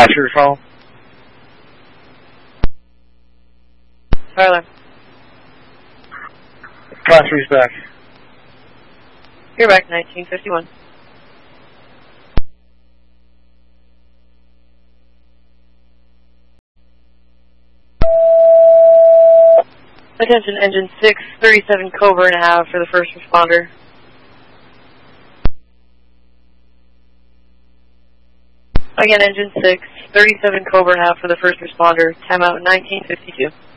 your call. Tyler. Class 3's back. You're back, 1951. Attention, engine 6, 37 Cobra and a half for the first responder. Again, engine 6, 37 Cobra and a half for the first responder. Time out 1952.